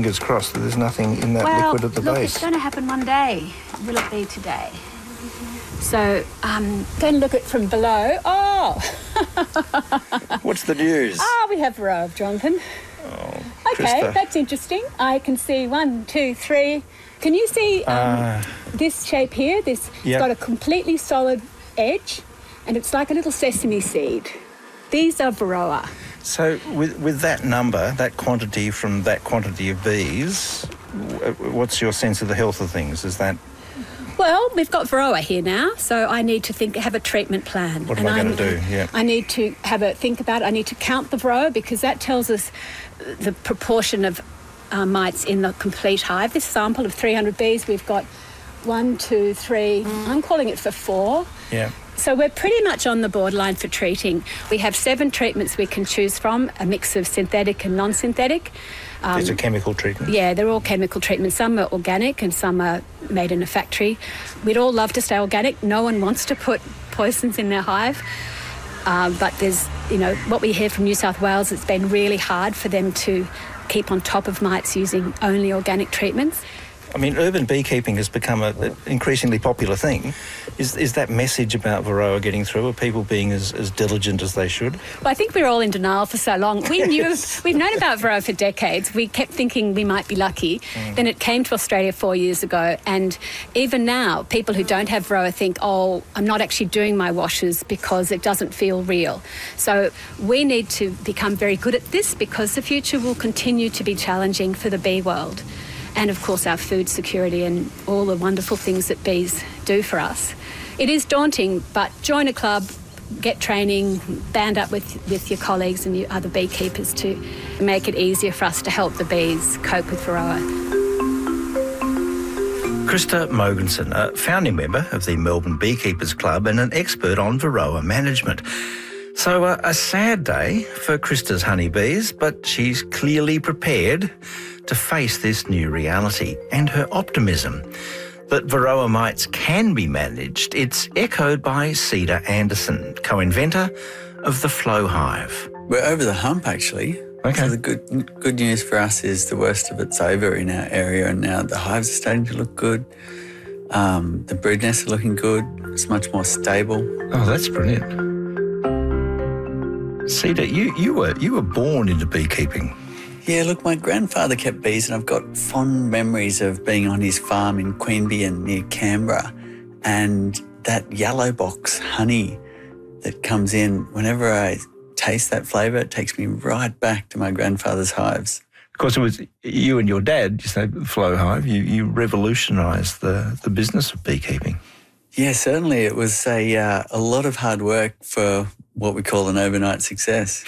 fingers crossed that there's nothing in that liquid at the base. It's going to happen one day. Will it be today? So, going to look at from below. Oh! What's the news? We have Varroa, Jonathan. Oh, okay, Krista. That's interesting. I can see 1, 2, 3. Can you see this shape here? It's got a completely solid edge, and it's like a little sesame seed. These are Varroa. So with that number, that quantity from that quantity of bees, what's your sense of the health of things? Is that... Well, we've got Varroa here now, so I need to have a treatment plan. What am I going to do? Yeah. I need to think about it. I need to count the Varroa because that tells us the proportion of mites in the complete hive. This sample of 300 bees, we've got 1, 2, 3. I'm calling it for 4. Yeah. So we're pretty much on the borderline for treating. We have 7 treatments we can choose from, a mix of synthetic and non-synthetic. These are chemical treatments? Yeah, they're all chemical treatments. Some are organic and some are made in a factory. We'd all love to stay organic. No one wants to put poisons in their hive. But there's, what we hear from New South Wales, it's been really hard for them to keep on top of mites using only organic treatments. I mean, urban beekeeping has become an increasingly popular thing. Is that message about Varroa getting through? Are people being as diligent as they should? Well, I think we were all in denial for so long. We've known about Varroa for decades. We kept thinking we might be lucky. Then it came to Australia 4 years ago, and even now, people who don't have Varroa think, oh, I'm not actually doing my washes because it doesn't feel real. So we need to become very good at this because the future will continue to be challenging for the bee world. And, of course, our food security and all the wonderful things that bees do for us. It is daunting, but join a club, get training, band up with your colleagues and your other beekeepers to make it easier for us to help the bees cope with Varroa. Krista Mogensen, a founding member of the Melbourne Beekeepers Club and an expert on Varroa management. So a sad day for Krista's honeybees, but she's clearly prepared to face this new reality, and her optimism that Varroa mites can be managed, it's echoed by Cedar Anderson, co-inventor of the Flow Hive. We're over the hump, actually. Okay. So the good news for us is the worst of it's over in our area, and now the hives are starting to look good. The brood nests are looking good. It's much more stable. Oh, that's brilliant. Cedar, you were born into beekeeping. Yeah, look, my grandfather kept bees, and I've got fond memories of being on his farm in Queanbeyan near Canberra, and that yellow box honey that comes in, whenever I taste that flavour, it takes me right back to my grandfather's hives. Of course, it was you and your dad, you say, Flow Hive, you revolutionised the business of beekeeping. Yeah, certainly. It was a lot of hard work for what we call an overnight success.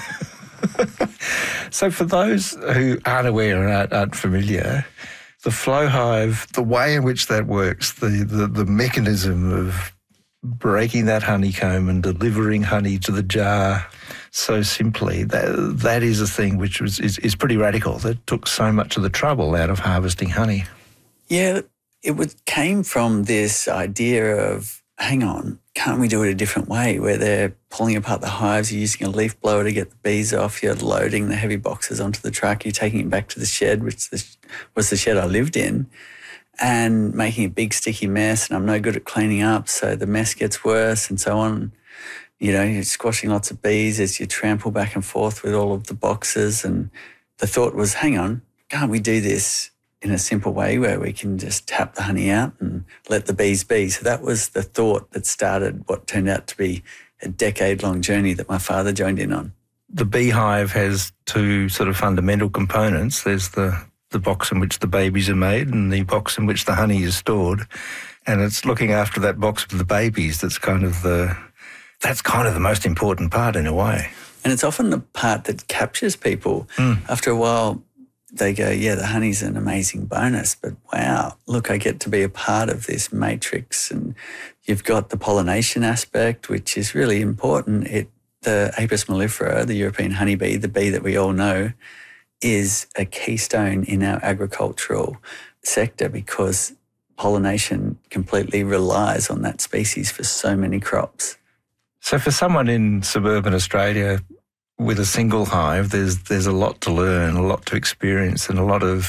So for those who aren't aware and aren't familiar, the Flow Hive, the way in which that works, the mechanism of breaking that honeycomb and delivering honey to the jar so simply, that is a thing which is pretty radical. That took so much of the trouble out of harvesting honey. Yeah, it came from this idea of, hang on, can't we do it a different way, where they're pulling apart the hives, you're using a leaf blower to get the bees off, you're loading the heavy boxes onto the truck, you're taking it back to the shed, which was the shed I lived in, and making a big sticky mess, and I'm no good at cleaning up, so the mess gets worse and so on. You're squashing lots of bees as you trample back and forth with all of the boxes, and the thought was, hang on, can't we do this in a simple way where we can just tap the honey out and let the bees be? So that was the thought that started what turned out to be a decade-long journey that my father joined in on. The beehive has two sort of fundamental components. There's the box in which the babies are made and the box in which the honey is stored. And it's looking after that box with the babies that's kind of the most important part in a way. And it's often the part that captures people. After a while, they go, yeah, the honey's an amazing bonus, but wow, look, I get to be a part of this matrix. And you've got the pollination aspect, which is really important. The Apis mellifera, the European honeybee, the bee that we all know, is a keystone in our agricultural sector because pollination completely relies on that species for so many crops. So for someone in suburban Australia with a single hive, there's a lot to learn, a lot to experience, and a lot of